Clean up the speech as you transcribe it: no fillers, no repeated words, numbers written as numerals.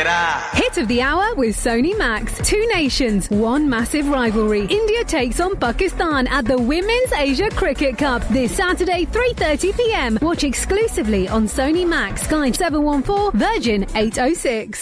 Hit of the hour with Sony Max. Two nations, one massive rivalry. India takes on Pakistan at the Women's Asia Cricket Cup this Saturday, 3:30 p.m. Watch exclusively on Sony Max, Sky 714, Virgin 806.